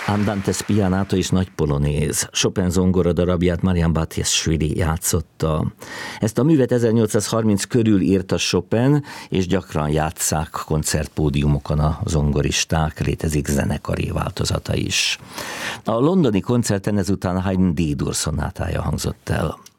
Andante spianato és nagy polonéz. Chopin zongora darabját Marian Batiashvili játszotta. Ezt a művet 1830 körül írta Chopin, és gyakran játsszák koncertpódiumokon a zongoristák, létezik zenekari változata is. A londoni koncerten ezután Haydn D-dur szonátája hangzott el.